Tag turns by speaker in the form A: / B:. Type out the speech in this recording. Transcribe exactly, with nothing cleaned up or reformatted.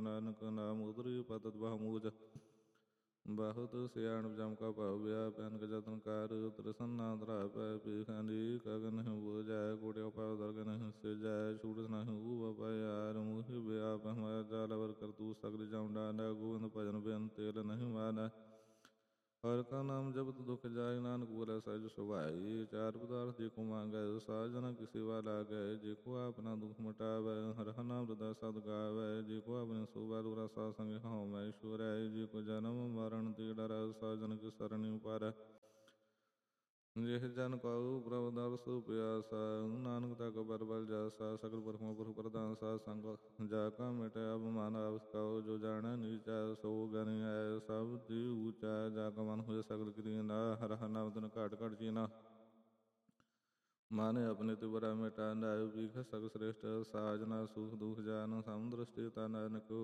A: ਨਾਨਕ ਨਾਮ ਉਤਰੀ ਪਤਤ ਬਹੁ ਮੂਜ। ਬਹੁਤ ਸਿਆਣਪ ਜਮ ਕਾ ਭਾਉ ਵਿਆ ਪੈਨਕ ਜਤਨ ਕਾਰ ਤ੍ਰਿਸਨਾ ਧਰਾ ਪੈ ਪੀਖਾਂਦੀ ਕਗ ਨਹੀਂ ਬੂਝੈ ਕੋਟਿਓ ਪਾਉ ਦਰਗ ਨਹੀਂ ਸਿਜੈ ਛੂਟਸ ਨਹੀਂ ਊਬ ਪਿਆਰ ਮੂਹਿ ਵਿਆਪ ਹਮਾਰ ਜਾਲਵਰ ਕਰਤੂ ਸਗਲ ਜਮ ਡਾਂਡਾ ਗੋਬਿੰਦ ਭਜਨ ਬਿਨ ਤੇਲ ਨਹੀਂ ਮਾਨਾ। ਹਰਿ ਕਾ ਨਾਮ ਜਪਤ ਦੁਖ ਜਾਇ ਨਾਨਕ ਬੋਲੇ ਸਹਿਜ ਸੁਭਾਈ। ਚਾਰ ਪਦਾਰਥ ਜੇ ਕੋ ਮੰਗੈ ਸਾਜਨ ਕੀ ਸੇਵਾ ਲਾਗੈ ਜੇ ਕੋ ਆਪਣਾ ਦੁਖ ਮਿਟਾਵੈ ਹਰਿ ਨਾਮ ਹਿਰਦੈ ਸਦ ਗਾਵੈ। ਜੇ ਕੋ ਆਪਣੀ ਸੋਭਾ ਦੁਰਾ ਸਾਧ ਸੰਗ ਹਉਮੈ ਈਸ਼ਵਰੈ ਜੇ ਕੋ ਜਨਮ ਮਰਨ ਤੇ ਡਰੈ ਸਾਜਨ ਕੀ ਸਰਣੀ ਉਪਰੈ। ਜਿਹ ਜਨ ਕਉ ਪ੍ਰਭ ਦਰਸ ਪਿਆਸਾ ਨਾਨਕ ਤਾ ਕੋ ਬਰ ਬਲ ਜਾਸਾ। ਸਗਲ ਬਰਖਮਾ ਪੁਰਖ ਪ੍ਰਧਾਨ ਸਾਧ ਸੰਗ ਜਾ ਕਾ ਮਿਟੈ ਅਭਿਮਾਨ ਆਪਸ ਕਉ ਜੋ ਜਾਣੈ ਨੀਚਾ ਸੋ ਗਨਿਐ ਸਭ ਦੀ ਊਚਾ। ਜਾ ਕਾ ਮਨ ਹੋਏ ਸਗਲ ਕੀਨਾ ਹਰਿ ਨਾਮ ਤਨ ਘਾਟ ਘਾਟ ਚੀਨਾ। ਮਾਨੇ ਆਪਣੇ ਤੇ ਬਰਾ ਮਿਟਾ ਨਾਇ ਵੀਖ ਸਗ ਸ੍ਰੇਸ਼ਟ ਸਾਜਨਾ ਸੁਖ ਦੁਖ ਜਾਨ ਸਮ ਦ੍ਰਿਸ਼ਟੀ ਤਾ ਨਾਨਕ